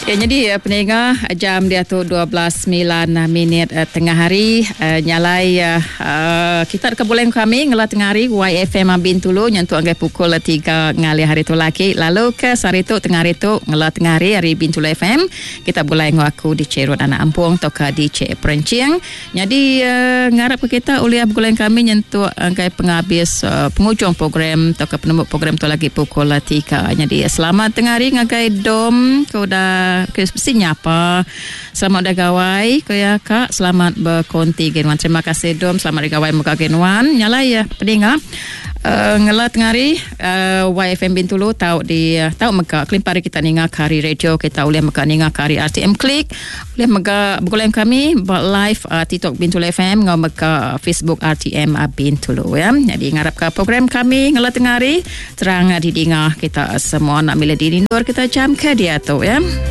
Ya, jadi pendengar, jam dia tu 12.09 tengah hari. Nyalai kita keboleh kami ngelat tengah hari YFM Bintulu nyentuh anggai pukul 3 ngali hari tu laki. Lalu ke sari tu tengah hari tu ngelat tengah hari Bintulu FM. Kita boleh ngaku di Cerut Anak Ampung atau ke di C Perenciang. Jadi ngarap ke kita uliah boleh kami nyentuh anggai penghabis pengujung program atau ke penemu program tu lagi pukul 3. Jadi selamat tengah hari ngagai dom kau dah mestinya apa. Selamat dah gawai kau ya kak. Selamat berkonti genwan. Terima kasih dom. Selamat dah gawai muka genwan. Nyala ya pendengar. Ngelat ngari YFM Bintulu tahu di tahu mega klimpari kita ninga kari radio kita boleh mega ninga kari RTM Klik boleh mega boleh kami live TikTok Bintulu FM ngau mega Facebook RTM Bintulu ya. Jadi ngarap ke program kami ngelat ngari terang di dinga kita semua nak mila di luar kita jam ke dia tu ya.